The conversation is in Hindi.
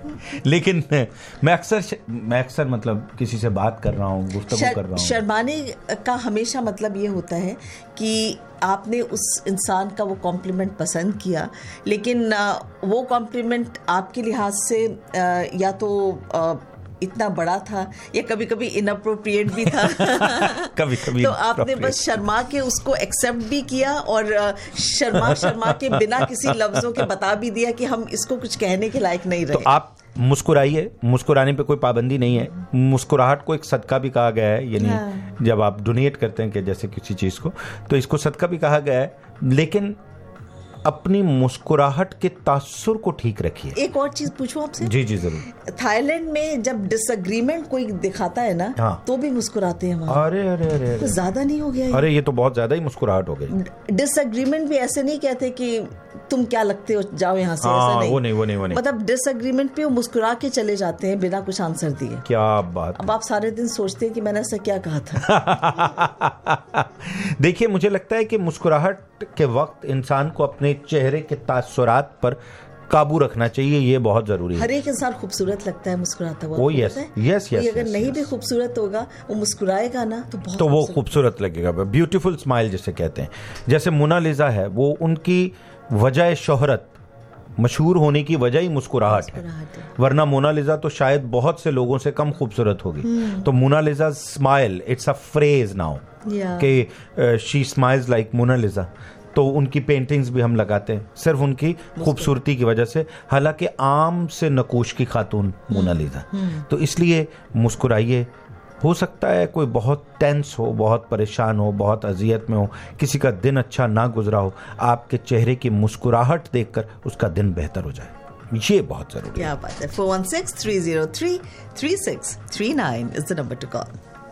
लेकिन मैं अक्सर मतलब किसी से बात कर रहा हूँ, गुफ्तगू कर रहा हूँ, शर्माने का हमेशा मतलब ये होता है कि आपने उस इंसान का वो कॉम्प्लीमेंट पसंद किया, लेकिन वो कॉम्प्लीमेंट आपके लिहाज से या तो इतना बड़ा था या कभी कभी इनअप्रोप्रिएट भी था कभी कभी तो आपने बस शर्मा के उसको एक्सेप्ट भी किया और शर्मा के बिना किसी लफ्जों के बता भी दिया कि हम इसको कुछ कहने के लायक नहीं रहे। तो आप मुस्कुराइए, मुस्कुराने पे कोई पाबंदी नहीं है। मुस्कुराहट को एक सदका भी कहा गया है, यानी जब आप डोनेट करते हैं कि जैसे किसी चीज को, तो इसको सदका भी कहा गया है। लेकिन अपनी मुस्कुराहट के तासुर को ठीक रखिए। एक और चीज पूछूं आपसे? जी जी जरूर। थाईलैंड में जब डिसएग्रीमेंट कोई दिखाता है ना, हाँ, तो भी मुस्कुराते हैं वहाँ। अरे अरे अरे तो ज्यादा नहीं हो गया? अरे ये तो बहुत ज्यादा ही मुस्कुराहट हो गई। डिसएग्रीमेंट भी ऐसे नहीं कहते कि तुम क्या लगते हो, जाओ यहाँ से, ऐसा नहीं। वो नहीं। मतलब डिसएग्रीमेंट पे वो मुस्कुरा के चले जाते हैं बिना कुछ आंसर दिए। क्या बात। अब आप सारे दिन सोचते हैं कि मैंने ऐसा क्या कहा था। देखिए, मुझे लगता है कि मुस्कुराहट के वक्त इंसान को अपने चेहरे के तासुरात पर काबू रखना चाहिए, ये बहुत जरूरी है। हर एक इंसान खूबसूरत लगता है मुस्कुराता हुआ। यस। अगर नहीं भी खूबसूरत होगा, वो मुस्कुराएगा ना तो वो खूबसूरत लगेगा। ब्यूटीफुल स्माइल जिसे कहते हैं। जैसे मोनालिसा है, वो उनकी वजह शोहरत, मशहूर होने की वजह ही मुस्कुराहट है, वरना मोनालिसा तो शायद बहुत से लोगों से कम खूबसूरत होगी। तो Mona Lisa smile, it's a phrase now कि शी स्माइल्स लाइक मोनालिसा। तो उनकी पेंटिंग्स भी हम लगाते हैं सिर्फ उनकी खूबसूरती की वजह से, हालांकि आम से नकूश की खातून मोनालिसा। तो इसलिए मुस्कुराइए। हो सकता है कोई बहुत टेंस हो, बहुत परेशान हो, बहुत अजियत में हो, किसी का दिन अच्छा ना गुजरा हो, आपके चेहरे की मुस्कुराहट देखकर उसका दिन बेहतर हो जाए, ये बहुत जरूरी है। क्या बात है। 416-303-3639 is the number to call.